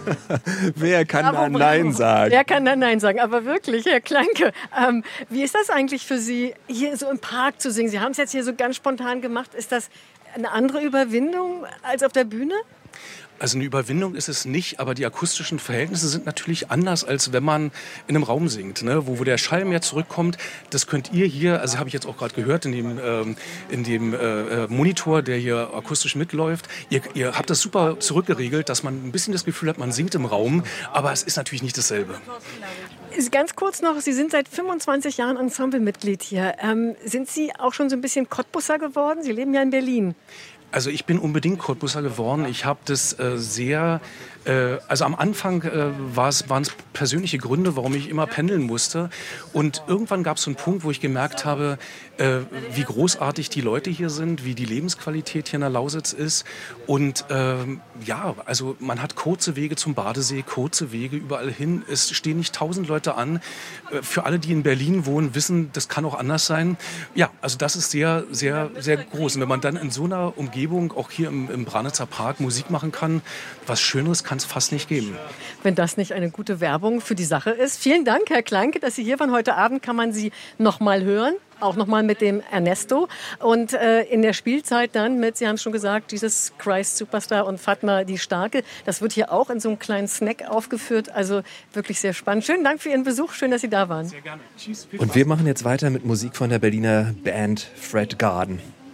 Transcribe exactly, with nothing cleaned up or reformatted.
Wer kann da bravo, Nein bravo. sagen? Wer kann da Nein sagen? Aber wirklich, Herr Kleinke, ähm, wie ist das eigentlich für Sie, hier so im Park zu singen? Sie haben es jetzt hier so ganz spontan gemacht. Ist das eine andere Überwindung als auf der Bühne? Also eine Überwindung ist es nicht, aber die akustischen Verhältnisse sind natürlich anders, als wenn man in einem Raum singt, ne? wo, wo der Schall mehr zurückkommt. Das könnt ihr hier, also habe ich jetzt auch gerade gehört, in dem, ähm, in dem äh, Monitor, der hier akustisch mitläuft. Ihr, ihr habt das super zurückgeregelt, dass man ein bisschen das Gefühl hat, man singt im Raum, aber es ist natürlich nicht dasselbe. Ganz kurz noch, Sie sind seit fünfundzwanzig Jahren Ensemblemitglied hier. Ähm, sind Sie auch schon so ein bisschen Cottbusser geworden? Sie leben ja in Berlin. Also ich bin unbedingt Cottbusser geworden. Ich habe das äh, sehr, äh, also am Anfang äh, waren es persönliche Gründe, warum ich immer pendeln musste. Und irgendwann gab es so einen Punkt, wo ich gemerkt habe, äh, wie großartig die Leute hier sind, wie die Lebensqualität hier in der Lausitz ist. Und äh, ja, also man hat kurze Wege zum Badesee, kurze Wege überall hin. Es stehen nicht tausend Leute an. Äh, für alle, die in Berlin wohnen, wissen, das kann auch anders sein. Ja, also das ist sehr, sehr, sehr groß. Und wenn man dann in so einer Umgebung auch hier im, im Branitzer Park Musik machen kann, was Schöneres kann es fast nicht geben. Wenn das nicht eine gute Werbung für die Sache ist. Vielen Dank, Herr Kleinke, dass Sie hier waren. Heute Abend kann man Sie noch mal hören. Auch noch mal mit dem Ernesto. Und äh, in der Spielzeit dann mit, Sie haben es schon gesagt, dieses Christ Superstar und Fatma die Starke. Das wird hier auch in so einem kleinen Snack aufgeführt. Also wirklich sehr spannend. Schönen Dank für Ihren Besuch. Schön, dass Sie da waren. Sehr gerne. Tschüss. Und wir machen jetzt weiter mit Musik von der Berliner Band Fred Garden.